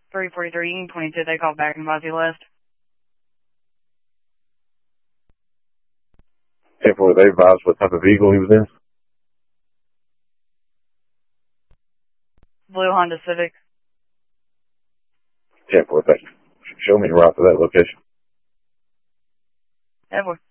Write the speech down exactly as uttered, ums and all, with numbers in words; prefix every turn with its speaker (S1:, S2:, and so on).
S1: three forty-three, twenty-two, they called back and advised he left.
S2: ten four, they advised what type of vehicle he was in?
S1: Blue Honda Civic.
S2: ten four, thank you. Show me the route to that location.
S1: ten four.